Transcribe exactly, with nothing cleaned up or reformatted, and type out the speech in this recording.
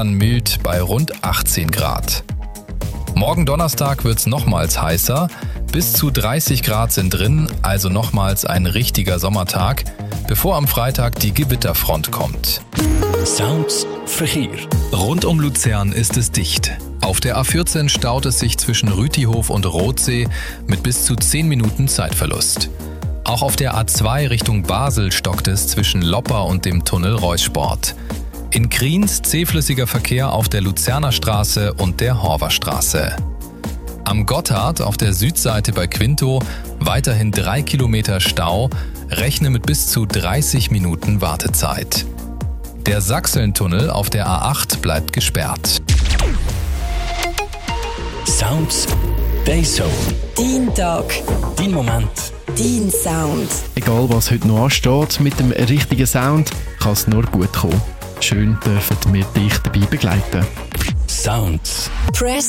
mild bei rund achtzehn Grad. Morgen Donnerstag wird's nochmals heißer. Bis zu dreißig Grad sind drin, also nochmals ein richtiger Sommertag, bevor am Freitag die Gewitterfront kommt. Sounds Verkehr. Rund um Luzern ist es dicht. Auf der A vierzehn staut es sich zwischen Rütihof und Rothsee mit bis zu zehn Minuten Zeitverlust. Auch auf der A zwei Richtung Basel stockt es zwischen Loppa und dem Tunnel Reusport. In Kriens zähflüssiger Verkehr auf der Luzerner Straße und der Horverstraße. Am Gotthard auf der Südseite bei Quinto weiterhin drei Kilometer Stau, rechne mit bis zu dreißig Minuten Wartezeit. Der Sachsentunnel auf der A acht bleibt gesperrt. Sounds Dayzone. Dein Tag. Dein Moment. Dein Sound. Egal was heute noch ansteht, mit dem richtigen Sound kann es nur gut kommen. Schön dürfen wir dich dabei begleiten. Sounds. Press